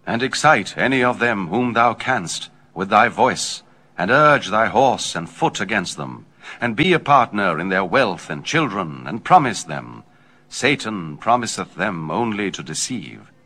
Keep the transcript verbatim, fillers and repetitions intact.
and excite any of them whom thou canst with thy voice, and urge thy horse and foot against them, and be a partner in their wealth and children, and promise them. Satan promiseth them only to deceive.